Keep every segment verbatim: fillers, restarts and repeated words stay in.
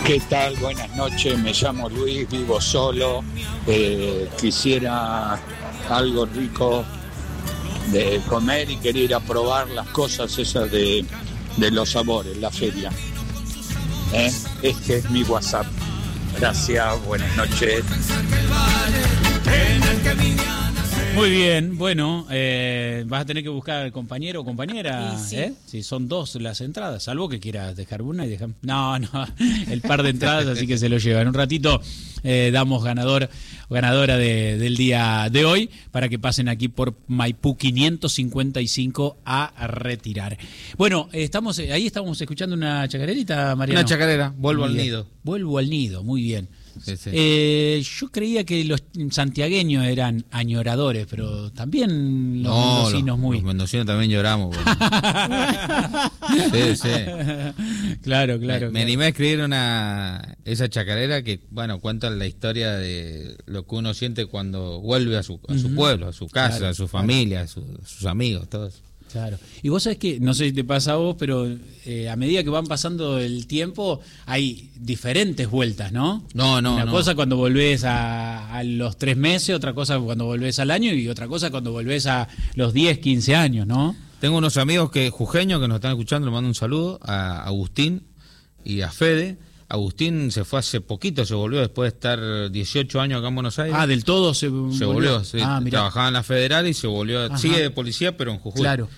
¿Qué tal? Buenas noches, me llamo Luis, vivo solo, eh, quisiera algo rico de comer y quería ir a probar las cosas esas de, de los sabores, la feria. ¿Eh? Este es mi WhatsApp. Gracias, buenas noches. Muy bien, bueno, eh, vas a tener que buscar al compañero o compañera, sí, sí. ¿eh? Si son dos las entradas, salvo que quieras dejar una y dejar... No, no, el par de entradas, así que se lo llevan. Un ratito eh, damos ganador ganadora de, del día de hoy para que pasen aquí por Maipú quinientos cincuenta y cinco a retirar. Bueno, estamos ahí estamos escuchando una chacarerita, Mariano. Una chacarera, vuelvo al nido. Vuelvo al nido, muy bien. Sí, sí. Eh, yo creía que los santiagueños eran añoradores, pero también los no, mendocinos los, muy... los mendocinos también lloramos. sí, sí. Claro, claro. Me, claro. me animé a escribir una esa chacarera que, bueno, cuenta la historia de lo que uno siente cuando vuelve a su, a su uh-huh. pueblo, a su casa, claro, a su familia, claro. a, su, a sus amigos, todo eso. Claro. Y vos sabés que, no sé si te pasa a vos, pero eh, a medida que van pasando el tiempo, hay diferentes vueltas, ¿no? No, no, Una no. cosa cuando volvés a, a los tres meses, otra cosa cuando volvés al año y otra cosa cuando volvés a los diez, quince años, ¿no? Tengo unos amigos que jujeños que nos están escuchando, les mando un saludo a Agustín y a Fede. Agustín se fue hace poquito, se volvió después de estar dieciocho años acá en Buenos Aires. Ah, del todo se, se volvió. volvió sí. ah, trabajaba en la Federal y se volvió, Ajá. sigue de policía, pero en Jujuy. Claro.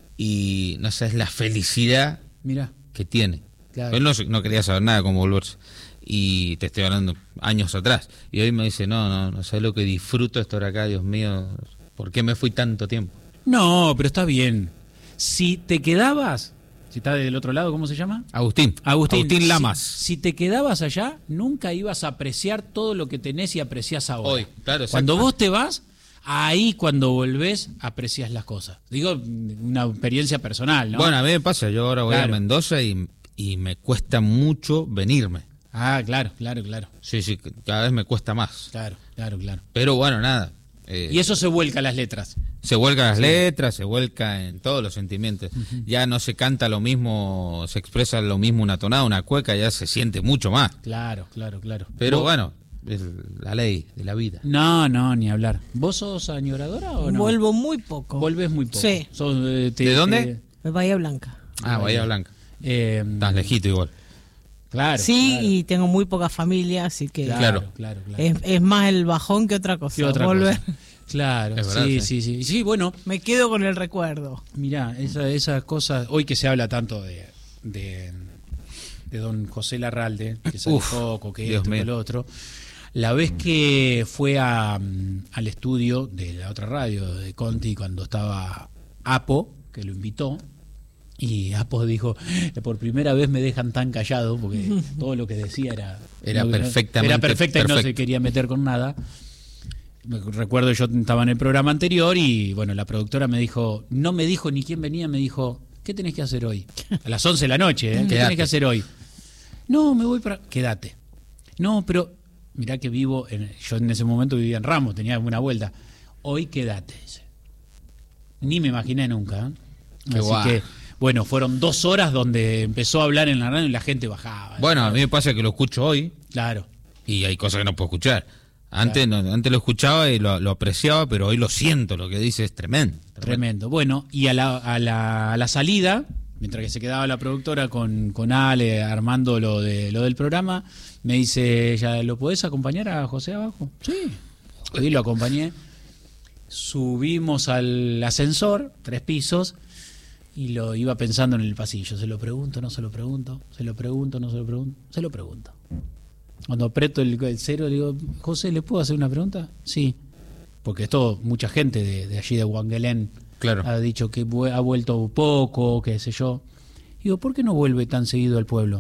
Y no sabes la felicidad Mirá. que tiene. Claro. Él no, no quería saber nada cómo volverse. Y te estoy hablando años atrás. Y hoy me dice, no, no, no sabes lo que disfruto de estar acá, Dios mío. ¿Por qué me fui tanto tiempo? No, pero está bien. Si te quedabas... Si está del otro lado, ¿cómo se llama? Agustín. Agustín, Agustín Lamas. Si, si te quedabas allá, nunca ibas a apreciar todo lo que tenés y apreciás ahora. Hoy, claro. Cuando vos te vas, ahí cuando volvés, apreciás las cosas. Digo, una experiencia personal, ¿no? Bueno, a mí me pasa. Yo ahora voy claro. a Mendoza y, y me cuesta mucho venirme. Ah, claro, claro, claro. Sí, sí, cada vez me cuesta más. Claro, claro, claro. Pero bueno, nada. Eh, y eso se vuelca a las letras. Se vuelca a las sí. letras, se vuelca en todos los sentimientos. Uh-huh. Ya no se canta lo mismo, se expresa lo mismo una tonada, una cueca, ya se siente mucho más. Claro, claro, claro. Pero ¿Vos? bueno, es la ley de la vida. No, no, ni hablar. ¿Vos sos añoradora o no? Vuelvo muy poco. Volvés muy poco. Sí. ¿Sos, eh, te, ¿De dónde? De Bahía Blanca. Ah, Bahía Blanca. Eh, Estás lejito igual. Claro. Sí, claro. Y tengo muy poca familia, así que claro, claro, claro. Es, es más el bajón que otra cosa. ¿Qué otra Volver. cosa? Claro, verdad, sí, sí. sí, sí. Sí, bueno. Me quedo con el recuerdo. Mirá, esas esa cosas, hoy que se habla tanto de, de, de don José Larralde, que sale Uf, poco, que Dios esto, mío. que lo otro. La vez que fue a, al estudio de la otra radio, de Conti, cuando estaba Apo, que lo invitó, y Apo dijo, por primera vez me dejan tan callado, porque todo lo que decía era... Era no, perfectamente Era perfecta perfecto. Y no se quería meter con nada. Recuerdo, yo estaba en el programa anterior y, bueno, la productora me dijo, no me dijo ni quién venía, me dijo, ¿qué tenés que hacer hoy? A las once de la noche, ¿eh? ¿Qué Quédate. tenés que hacer hoy? No, me voy para... Quédate. No, pero... Mirá que vivo, en, yo en ese momento vivía en Ramos, tenía una vuelta. Hoy quédate, dice. Ni me imaginé nunca. ¿eh? Así guay. que, bueno, fueron dos horas donde empezó a hablar en la radio y la gente bajaba. Bueno, ¿sabes? a mí me pasa que lo escucho hoy. Claro. Y hay cosas que no puedo escuchar. Antes, claro. no, antes lo escuchaba y lo, lo apreciaba, pero hoy lo siento, lo que dice es tremendo. Tremendo. Tremendo. Bueno, y a la, a la, a la salida, mientras que se quedaba la productora con, con Ale armando lo de lo del programa, me dice, ¿ya lo podés acompañar a José abajo? Sí. Y lo acompañé. Subimos al ascensor, tres pisos, y lo iba pensando en el pasillo. Se lo pregunto, no se lo pregunto, se lo pregunto, no se lo pregunto, se lo pregunto. Cuando aprieto el, el cero, le digo, José, ¿le puedo hacer una pregunta? Sí. Porque esto, mucha gente de, de allí de Huanguelén claro. ha dicho que ha vuelto poco, qué sé yo. Digo, ¿por qué no vuelve tan seguido al pueblo?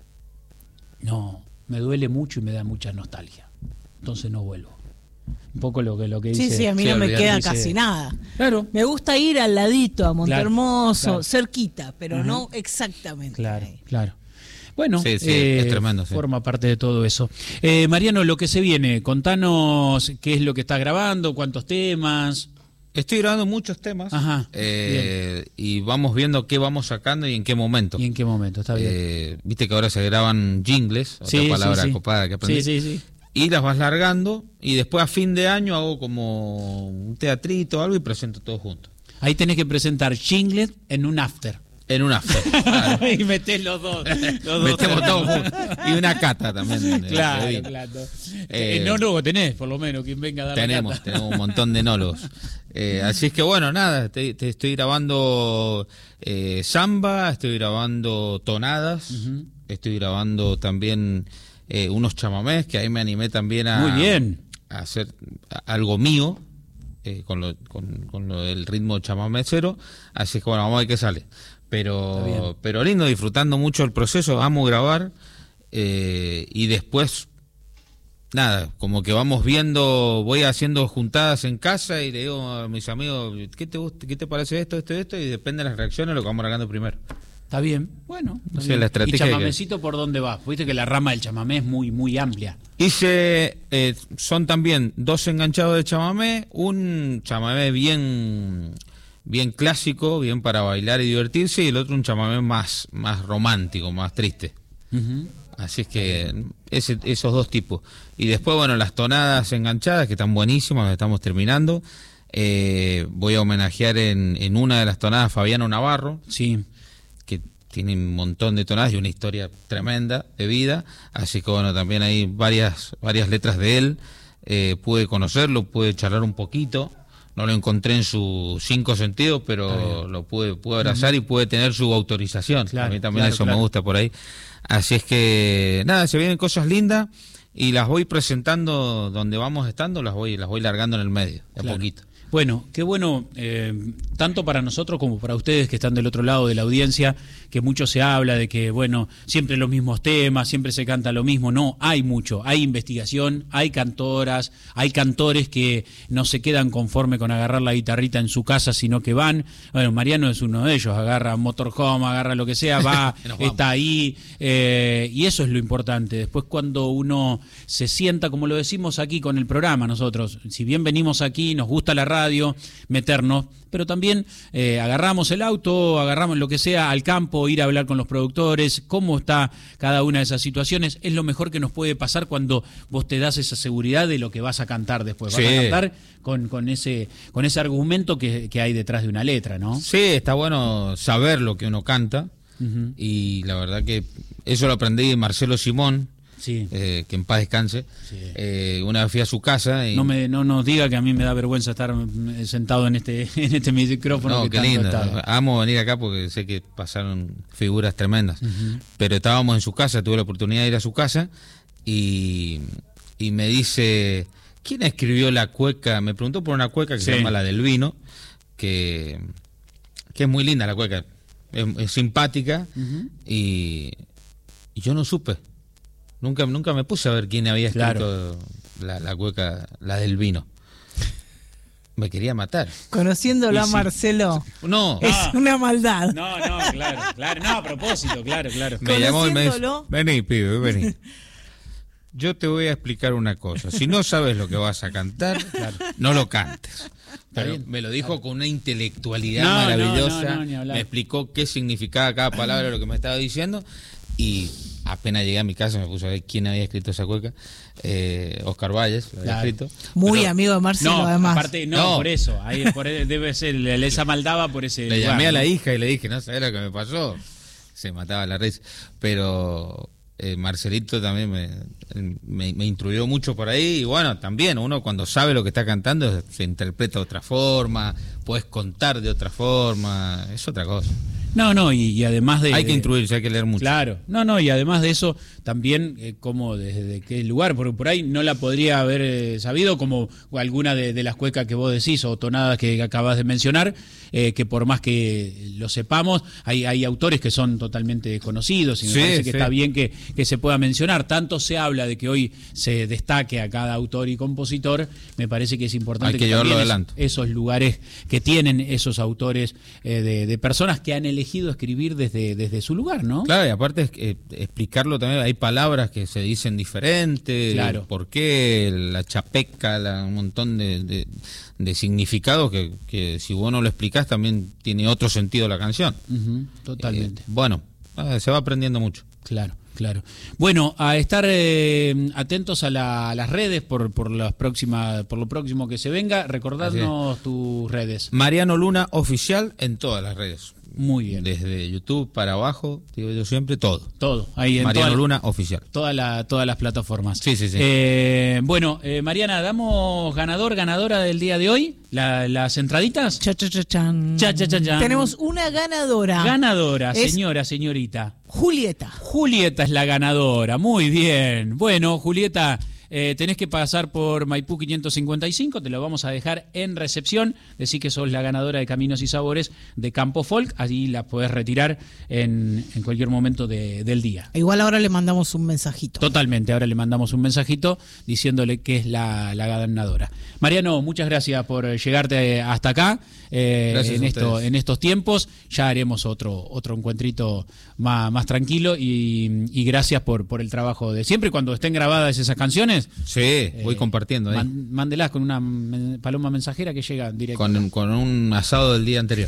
No, me duele mucho y me da mucha nostalgia. Entonces no vuelvo. Un poco lo que, lo que dice. Sí, sí, a mí sí, no me queda dice, casi nada. Claro. Me gusta ir al ladito, a Montehermoso, claro, claro. cerquita, pero uh-huh. no exactamente. Claro, ahí. claro. Bueno, sí, sí, eh, es tremendo, sí. Forma parte de todo eso. Eh, Mariano, lo que se viene, contanos qué es lo que estás grabando, cuántos temas. Estoy grabando muchos temas. Ajá, eh, y vamos viendo qué vamos sacando y en qué momento. ¿Y en qué momento? Está bien. Eh, Viste que ahora se graban jingles, otra Sí, palabra sí, sí. copada que aprendí. Sí, sí, sí. Y las vas largando y después a fin de año hago como un teatrito o algo y presento todo junto. Ahí tenés que presentar jingles en un after. En una fe. Claro. Y metés los dos. Los dos. Metemos todo junto. Y una cata también. de- de Claro, vino. claro. Eh, Enólogo tenés, por lo menos, quien venga a dar la Tenemos, cata. tenemos un montón de enólogos. Eh, así es que bueno, nada, te, te estoy grabando eh, samba, estoy grabando tonadas, Ujú. estoy grabando también eh, unos chamamés, que ahí me animé también a, Muy bien. a hacer a- algo mío, eh, con, lo, con, con lo del ritmo chamamecero, así es que bueno, vamos a ver qué sale. Está bien. Pero, pero lindo, disfrutando mucho el proceso, amo grabar, eh, y después nada, como que vamos viendo, voy haciendo juntadas en casa y le digo a mis amigos, ¿qué te gusta, qué te parece esto, esto, esto? Y depende de las reacciones lo que vamos largando primero. Está bien. Bueno. está Sí, bien. la estrategia ¿Y que- chamamecito por dónde va? Viste que la rama del chamamé es muy, muy amplia. Hice, eh, son también dos enganchados de chamamé, un chamamé bien, bien clásico, bien para bailar y divertirse, y el otro un chamamé más, más romántico, más triste. Ujú. Así es que ese, esos dos tipos. Y después, bueno, las tonadas enganchadas, que están buenísimas, las estamos terminando. Eh, voy a homenajear en, en una de las tonadas a Fabiano Navarro, Sí. que tiene un montón de tonadas y una historia tremenda de vida. Así que, bueno, también hay varias, varias letras de él. Eh, pude conocerlo, pude charlar un poquito. No lo encontré en sus cinco sentidos, Está pero bien. lo pude, pude abrazar y pude tener su autorización. Claro, a mí también claro, eso claro. me gusta por ahí. Así es que, nada, se vienen cosas lindas y las voy presentando donde vamos estando, las voy las voy largando en el medio, de a Claro. poquito. Bueno, qué bueno, eh, tanto para nosotros como para ustedes que están del otro lado de la audiencia, que mucho se habla de que, bueno, siempre los mismos temas, siempre se canta lo mismo. No, hay mucho, hay investigación, hay cantoras, hay cantores que no se quedan conforme con agarrar la guitarrita en su casa, sino que van. Bueno, Mariano es uno de ellos, agarra motorhome, agarra lo que sea, va, Nos vamos. está ahí, eh, y eso es lo importante. Después cuando uno se sienta, como lo decimos aquí con el programa nosotros, si bien venimos aquí, nos gusta la radio, meternos, pero también eh, agarramos el auto, agarramos lo que sea al campo, ir a hablar con los productores, cómo está cada una de esas situaciones, es lo mejor que nos puede pasar cuando vos te das esa seguridad de lo que vas a cantar después. Vas Sí. a cantar con, con ese con ese argumento que, que hay detrás de una letra, ¿no? Sí, está bueno saber lo que uno canta, Ujú. y la verdad que eso lo aprendí de Marcelo Simón, Sí. eh, que en paz descanse. Sí. Eh, una vez fui a su casa y... No me no nos diga que a mí me da vergüenza estar mm, sentado en este en este micrófono. No, que qué tanto lindo. estaba. Amo venir acá porque sé que pasaron figuras tremendas. Ujú. Pero estábamos en su casa, tuve la oportunidad de ir a su casa y, y me dice, ¿quién escribió la cueca? Me preguntó por una cueca que Sí. se llama La del Vino, que, que es muy linda la cueca, es, es simpática, Ujú. y, y yo no supe. Nunca, nunca me puse a ver quién había escrito Claro. la, la cueca, La del Vino. Me quería matar. Conociéndolo Y a sí. Marcelo, No. es Ah. una maldad. No, no, claro, claro, no, a propósito, claro, claro. Me llamó y me dice, Conociéndolo. vení, pibe, vení. Yo te voy a explicar una cosa. Si no sabes lo que vas a cantar, no lo cantes. Pero bien. me lo dijo con una intelectualidad No, no, maravillosa. no, no, ni hablar. Me explicó qué significaba cada palabra de lo que me estaba diciendo. Y apenas llegué a mi casa me puse a ver quién había escrito esa cueca. Eh, Oscar Valles lo había Claro. escrito. Muy Pero amigo de Marcelo, No, además. aparte, no, No. por eso, ahí por, debe ser, esa maldad va por ese Le lugar, llamé a la ¿no? hija y le dije, no sabes lo que me pasó. Se mataba la risa. Pero eh, Marcelito también me, me, me instruyó mucho por ahí. Y bueno, también uno cuando sabe lo que está cantando se interpreta de otra forma, puedes contar de otra forma, es otra cosa. No, no, y, y además de... Hay que de- instruirse, hay que leer mucho. Claro, no, no, y además de eso, también eh, como desde qué lugar, porque por ahí no la podría haber eh, sabido, como alguna de, de las cuecas que vos decís o tonadas que acabas de mencionar, eh, que por más que lo sepamos, hay, hay autores que son totalmente desconocidos y me Sí, parece que sí. está bien que, que se pueda mencionar. Tanto se habla de que hoy se destaque a cada autor y compositor, me parece que es importante Hay que llevarlo también adelante. esos lugares que tienen esos autores eh, de, de personas que han elegido elegido escribir desde, desde su lugar, ¿no? Claro, y aparte es que, eh, explicarlo también, hay palabras que se dicen diferente, Claro. por qué, la chapeca, la, un montón de, de, de significados que, que si vos no lo explicás también tiene otro sentido la canción. Ujú, totalmente. Eh, bueno, eh, se va aprendiendo mucho. Claro, claro. Bueno, a estar eh, atentos a, la, a las redes por por las próximas, por lo próximo que se venga. Recordarnos tus redes. Mariano Luna Oficial en todas las redes. Muy bien. Desde YouTube para abajo, digo yo siempre, todo. Todo. Ahí en Mariano toda- Luna Oficial. Toda la, todas las plataformas. Sí, sí, sí. Eh, bueno, eh, Mariana, ¿damos ganador, ganadora del día de hoy? La- ¿Las entraditas? Cha, cha, cha, chan. Cha, cha, cha, chan. Tenemos una ganadora. Ganadora, Es- señora, señorita. Julieta. Julieta es la ganadora, muy bien. Bueno, Julieta, eh, tenés que pasar por Maipú quinientos cincuenta y cinco, te lo vamos a dejar en recepción. Decí que sos la ganadora de Caminos y Sabores de Campo Folk, allí la podés retirar en, en cualquier momento de- del día. Igual ahora le mandamos un mensajito. Totalmente, ahora le mandamos un mensajito diciéndole que es la, la ganadora. Mariano, muchas gracias por llegarte hasta acá eh, Gracias en, a esto, ustedes. en estos tiempos. Ya haremos otro otro encuentrito más, más tranquilo y, y gracias por, por el trabajo de siempre. Cuando estén grabadas esas canciones, Sí, voy eh, compartiendo ahí. man- mándelas con una men- paloma mensajera que llega directo. Con, con un asado del día anterior.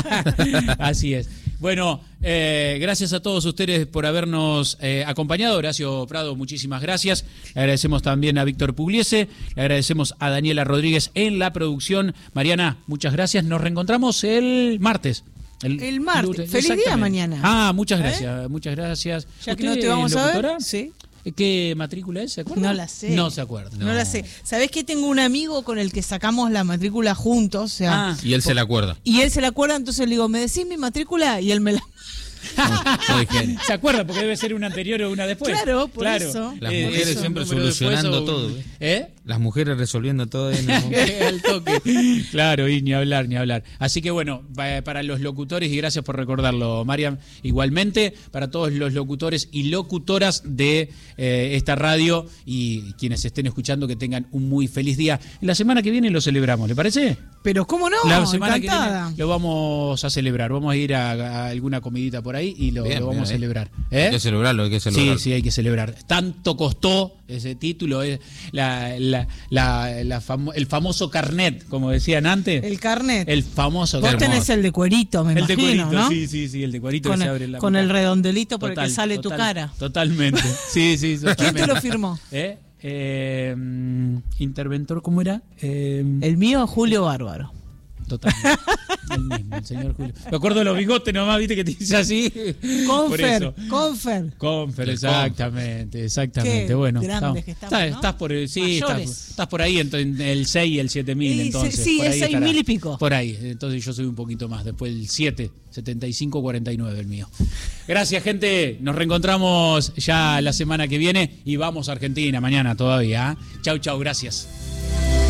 Así es. Bueno, eh, gracias a todos ustedes por habernos eh, acompañado. Horacio Prado, muchísimas gracias. Le agradecemos también a Víctor Pugliese, le agradecemos a Daniela Rodríguez en la producción. Mariana, muchas gracias. Nos reencontramos el martes. El martes. Feliz día Exactamente. mañana. Ah, muchas gracias, muchas gracias. Ya que ¿Usted no te vamos es a ver. locutora? Sí. ¿Qué matrícula es? ¿Se acuerda? No la sé. No se acuerda. No. la sé. ¿Sabés que tengo un amigo con el que sacamos la matrícula juntos? O sea, Ah. Y él se la acuerda. y él se la acuerda, entonces le digo, ¿me decís mi matrícula? Y él me la... Muy genio. ¿Se acuerda? Porque debe ser una anterior o una después. Claro, por eso. Las Eh, mujeres eso, siempre un número después solucionando o un- todo, ¿eh? ¿Eh? Las mujeres resolviendo todo ahí en el momento. Al toque. Claro, y ni hablar, ni hablar. Así que bueno, pa- para los locutores, y gracias por recordarlo, Mariam, igualmente, para todos los locutores y locutoras de eh, esta radio y quienes estén escuchando, que tengan un muy feliz día. La semana que viene lo celebramos, ¿le parece? Pero ¿cómo no? La semana Encantada. que viene lo vamos a celebrar. Vamos a ir a, a alguna comidita por ahí y lo, Bien, lo vamos bien, a celebrar. Hay ¿Eh? que celebrarlo, hay que Sí, celebrarlo. sí, hay que celebrar. Tanto costó ese título, eh, la, la, la, la famo- el famoso carnet, como decían antes. El carnet. El famoso Vos carnet. tenés el de cuerito, me El de imagino, cuerito, ¿no? sí, sí, sí, el de cuerito Con que se el- abre en la con mitad. el redondelito por el Total, que sale tu total, cara. Totalmente. Sí, sí, ¿Quién te totalmente. lo firmó? ¿Eh? Eh, mm, interventor, ¿cómo era? Eh, El mío, Julio Bárbaro. Totalmente. El mismo, el señor Julio. Me acuerdo de los bigotes nomás, viste que te dice así. Por Confer, eso. Confer. Confer, El exactamente, exactamente. Qué Bueno, grandes estamos- que estamos, estás, ¿no? estás por el, sí, estás, Mayores. estás por ahí entre el seis y el siete mil, Y entonces. sí, sí, por es ahí seis estará. mil y pico. Por ahí, entonces yo soy un poquito más, después el siete, setenta y cinco, cuarenta y nueve el mío. Gracias, gente, nos reencontramos ya la semana que viene y vamos a Argentina mañana todavía. ¿eh? Chau, chau, gracias.